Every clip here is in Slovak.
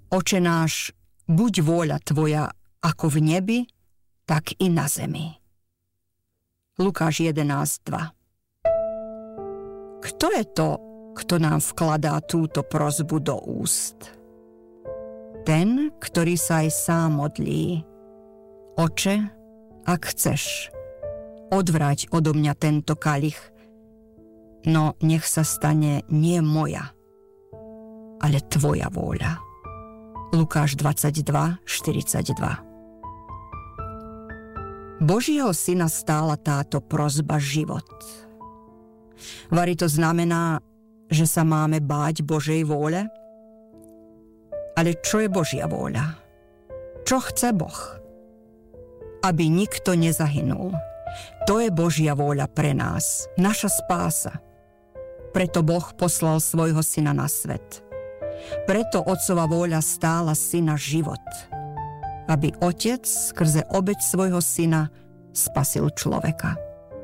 Oče náš, buď vôľa tvoja ako v nebi, tak i na zemi. Lukáš 11:2. Kto je to, kto nám vkladá túto prosbu do úst? Ten, ktorý sa aj sám modlí. Oče, ak chceš, odvráť odo mňa tento kalich, no nech sa stane nie moja, ale tvoja vôľa. Lukáš 22:42. Božieho syna stála táto prosba život. Vari to znamená, že sa máme báť Božej vôle? Ale čo je Božia vôľa? Čo chce Boh? Aby nikto nezahynul. To je Božia vôľa pre nás, naša spása. Preto Boh poslal svojho syna na svet. Preto otcova vôľa stála syna život. Aby otec skrze obeť svojho syna spasil človeka.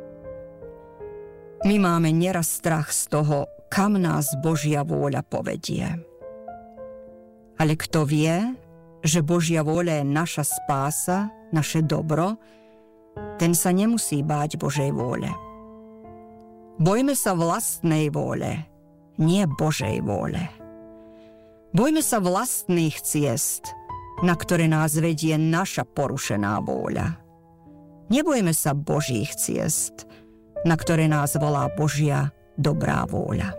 My máme nieraz strach z toho, kam nás Božia vôľa povedie. Ale kto vie, že Božia vôľa je naša spása, naše dobro, ten sa nemusí báť Božej vôle. Bojme sa vlastnej vôle, nie Božej vôle. Bojme sa vlastných ciest, na ktoré nás vedie naša porušená vôľa. Nebojme sa Božích ciest, na ktoré nás volá Božia dobrá vôľa.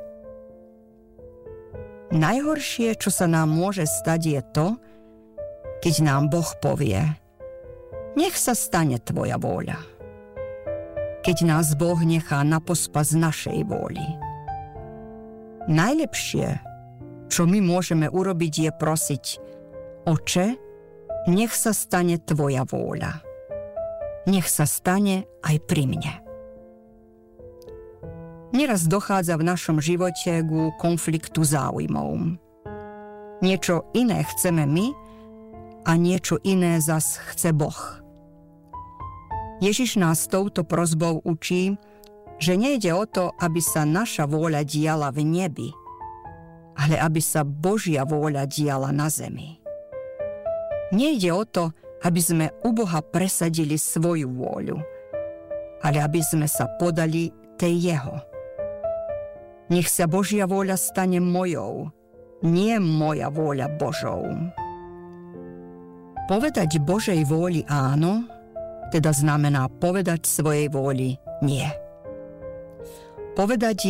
Najhoršie, čo sa nám môže stať, je to, keď nám Boh povie: nech sa stane tvoja vôľa. Keď nás Boh nechá na pospas našej vôli. Najlepšie, čo my môžeme urobiť, je prosiť: Oče, nech sa stane tvoja vôľa. Nech sa stane aj pri mne. Nieraz dochádza v našom živote ku konfliktu záujmov. Niečo iné chceme my a niečo iné zas chce Boh. Ježiš nás touto prosbou učí, že nejde o to, aby sa naša vôľa diala v nebi, ale aby sa Božia vôľa diala na zemi. Nejde o to, aby sme u Boha presadili svoju vôľu, ale aby sme sa podali tej jeho. Nech sa Božia vôľa stane mojou, nie moja vôľa Božou. Povedať Božej vôli áno, teda znamená povedať svojej vôli nie. Povedať